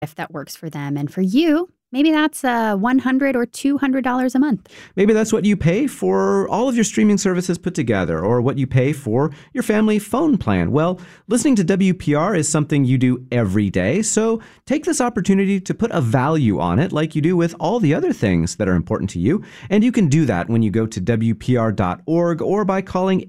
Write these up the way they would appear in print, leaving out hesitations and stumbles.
if that works for them. And for you, maybe that's $100 or $200 a month. Maybe that's what you pay for all of your streaming services put together, or what you pay for your family phone plan. Well, listening to WPR is something you do every day, so take this opportunity to put a value on it like you do with all the other things that are important to you. And you can do that when you go to WPR.org or by calling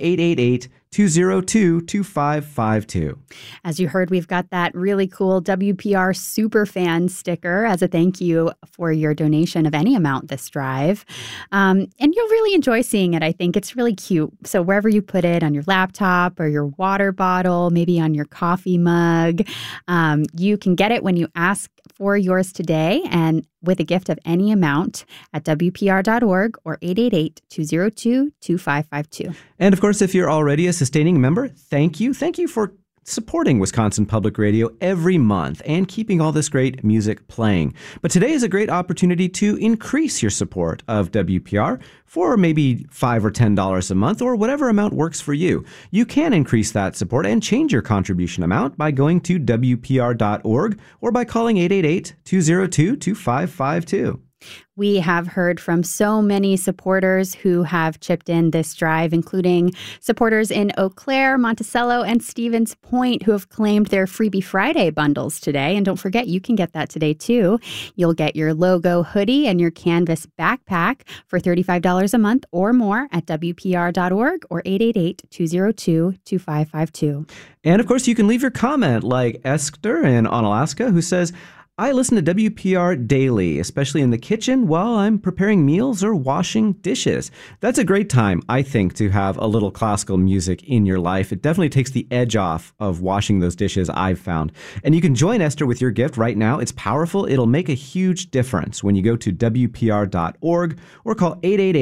888-202-2552. As you heard, we've got that really cool WPR Superfan sticker as a thank you for your donation of any amount this drive. And you'll really enjoy seeing it, I think. It's really cute. So wherever you put it, on your laptop or your water bottle, maybe on your coffee mug, you can get it when you ask for yours today, and with a gift of any amount at WPR.org or 888-202-2552. And of course, if you're already a sustaining member, thank you. Thank you for supporting Wisconsin Public Radio every month and keeping all this great music playing. But today is a great opportunity to increase your support of WPR for maybe $5 or $10 a month, or whatever amount works for you. You can increase that support and change your contribution amount by going to WPR.org or by calling 888-202-2552. We have heard from so many supporters who have chipped in this drive, including supporters in Eau Claire, Monticello, and Stevens Point, who have claimed their Freebie Friday bundles today. And don't forget, you can get that today, too. You'll get your logo hoodie and your canvas backpack for $35 a month or more at WPR.org or 888-202-2552. And of course, you can leave your comment like Esther in Onalaska, who says, I listen to WPR daily, especially in the kitchen while I'm preparing meals or washing dishes. That's a great time, I think, to have a little classical music in your life. It definitely takes the edge off of washing those dishes, I've found. And you can join Esther with your gift right now. It's powerful. It'll make a huge difference when you go to WPR.org or call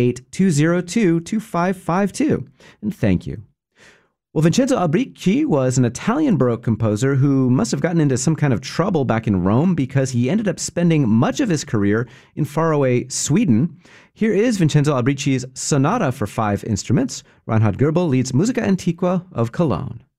888-202-2552. And thank you. Well, Vincenzo Albicci was an Italian Baroque composer who must have gotten into some kind of trouble back in Rome because he ended up spending much of his career in faraway Sweden. Here is Vincenzo Albicci's Sonata for 5 instruments. Reinhard Goebel leads Musica Antiqua of Cologne.